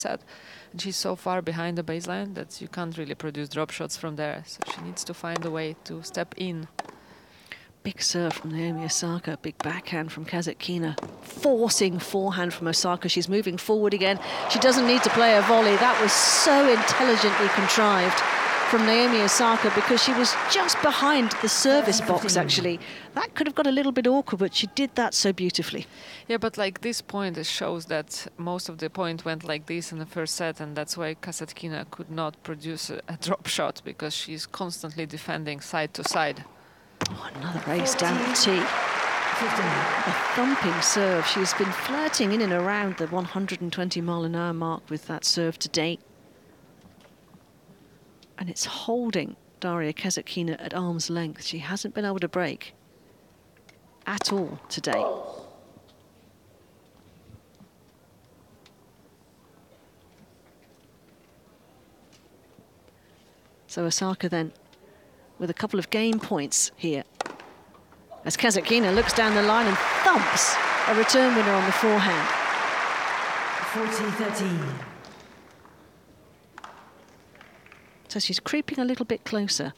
set. And she's so far behind the baseline that you can't really produce drop shots from there. So she needs to find a way to step in. Big serve from Naomi Osaka, big backhand from Kasatkina. Forcing forehand from Osaka. She's moving forward again. She doesn't need to play a volley. That was so intelligently contrived from Naomi Osaka because she was just behind the service box, actually. That could have got a little bit awkward, but she did that so beautifully. Yeah, but like this point, it shows that most of the point went like this in the first set, and that's why Kasatkina could not produce a drop shot because she's constantly defending side to side. Oh, another race down the tee. A thumping serve. She's been flirting in and around the 120-mile-an-hour mark with that serve to date. And it's holding Daria Kasatkina at arm's length. She hasn't been able to break at all today. So Osaka then with a couple of game points here as Kasatkina looks down the line and thumps a return winner on the forehand. 40-13. So she's creeping a little bit closer.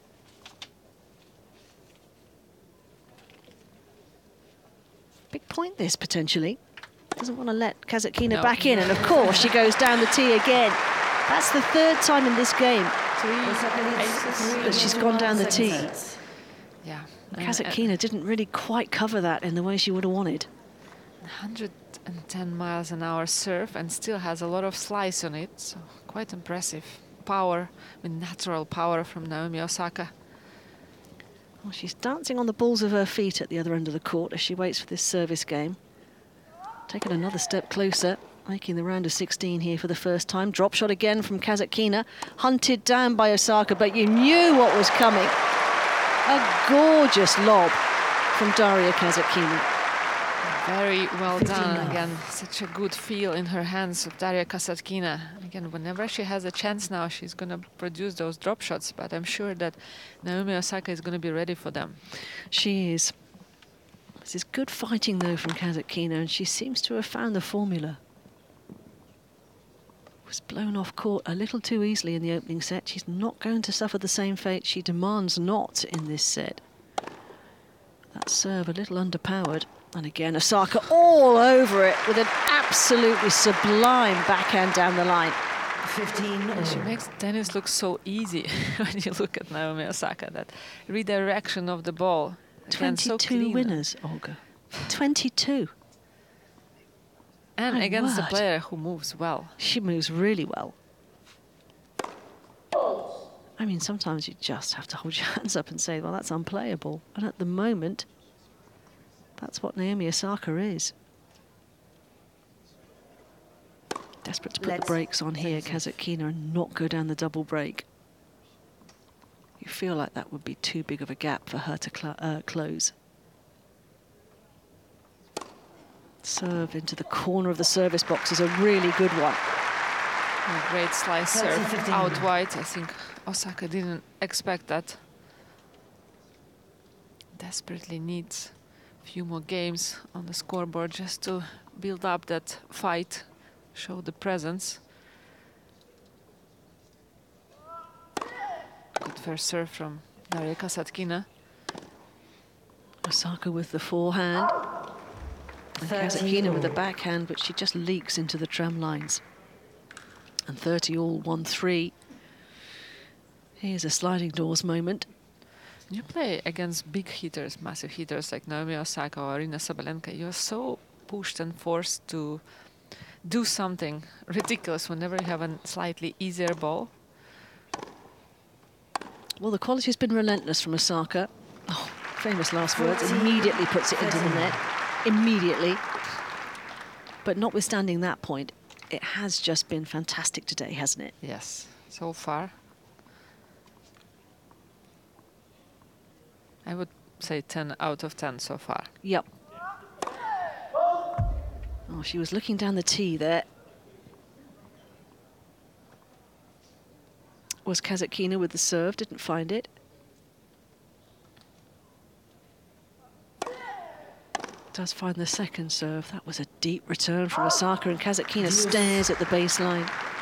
Big point this, potentially. Doesn't want to let Kasatkina back in, and of course she goes down the tee again. That's the third time in this game that she's gone down the tee. Yeah. Kasatkina didn't really quite cover that in the way she would have wanted. 110 miles an hour serve and still has a lot of slice on it, so quite impressive. Power, with natural power from Naomi Osaka. Well, she's dancing on the balls of her feet at the other end of the court as she waits for this service game. Taking another step closer, making the round of 16 here for the first time. Drop shot again from Kasatkina, hunted down by Osaka, but you knew what was coming. A gorgeous lob from Daria Kasatkina. Very well done. Again, such a good feel in her hands of Daria Kasatkina. Again, whenever she has a chance now, she's going to produce those drop shots, but I'm sure that Naomi Osaka is going to be ready for them. She is. This is good fighting, though, from Kasatkina, and she seems to have found the formula. Was blown off court a little too easily in the opening set. She's not going to suffer the same fate. She demands not in this set. That serve a little underpowered. And again, Osaka all over it with an absolutely sublime backhand down the line. 15. She makes tennis look so easy when you look at Naomi Osaka. That redirection of the ball. Again, 22 so clean. winners, Olga. 22. And My against a word. player who moves well. She moves really well. I mean, sometimes you just have to hold your hands up and say, well, that's unplayable. And at the moment, that's what Naomi Osaka is. Desperate to put the brakes on here, Kasatkina, and not go down the double break. You feel like that would be too big of a gap for her to close. Serve into the corner of the service box is a really good one. A great slice serve out wide. I think Osaka didn't expect that. Desperately needs a few more games on the scoreboard just to build up that fight, show the presence. Good first serve from Daria Kasatkina. Osaka with the forehand. And Kasatkina with the backhand, but she just leaks into the tram lines. And 30 all, 1-3. Here's a sliding doors moment. When you play against big hitters, massive hitters like Naomi Osaka or Aryna Sabalenka, you're so pushed and forced to do something ridiculous whenever you have a slightly easier ball. Well, the quality's been relentless from Osaka. Oh, famous last words. Immediately puts it into the net. Immediately. But notwithstanding that point, it has just been fantastic today, hasn't it? Yes, so far. I would say 10 out of 10 so far. Yep. Oh, she was looking down the tee there. Was Kasatkina with the serve, didn't find it. does find the second serve. That was a deep return from Osaka, and Kasatkina stares at the baseline.